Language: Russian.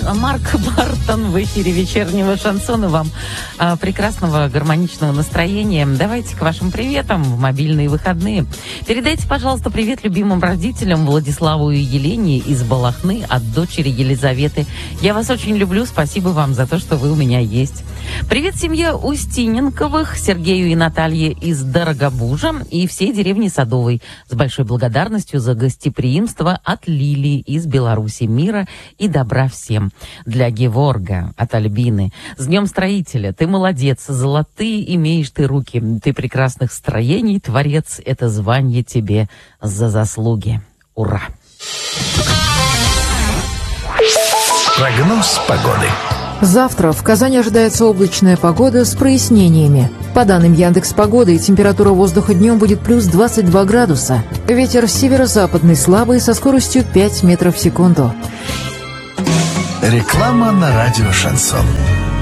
Марк Бартон в эфире вечернего шансона. Вам прекрасного гармоничного настроения. Давайте к вашим приветам в мобильные выходные. Передайте, пожалуйста, привет любимым родителям Владиславу и Елене из Балахны от дочери Елизаветы. Я вас очень люблю. Спасибо вам за то, что вы у меня есть. Привет семье Устиненковых, Сергею и Наталье из Дорогобужа и всей деревни Садовой. С большой благодарностью за гостеприимство от Лилии из Беларуси. Мира и добра всем. Для Геворга от Альбины. С Днем Строителя. Ты молодец. Золотые имеешь ты руки. Ты прекрасных строений, творец. Это звание тебе за заслуги. Ура! Прогноз погоды. Завтра в Казани ожидается облачная погода с прояснениями. По данным Яндекс.Погоды, температура воздуха днем будет плюс 22 градуса. Ветер северо-западный слабый со скоростью 5 метров в секунду. Реклама на радио «Шансон».